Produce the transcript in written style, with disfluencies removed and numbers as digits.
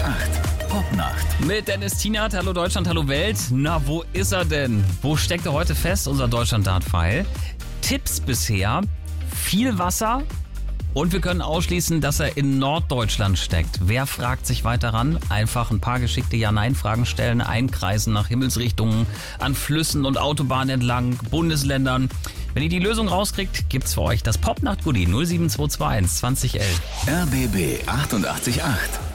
Popnacht. Mit Dennis Tienert, hallo Deutschland, hallo Welt. Na, wo ist er denn? Wo steckt er heute fest, unser Deutschland-Dart-Pfeil? Tipps bisher, viel Wasser und wir können ausschließen, dass er in Norddeutschland steckt. Wer fragt sich weiter ran? Einfach ein paar geschickte Ja-Nein-Fragen stellen, einkreisen nach Himmelsrichtungen, an Flüssen und Autobahnen entlang, Bundesländern. Wenn ihr die Lösung rauskriegt, gibt's für euch das Popnacht-Goodie 07221 2011. RBB 888.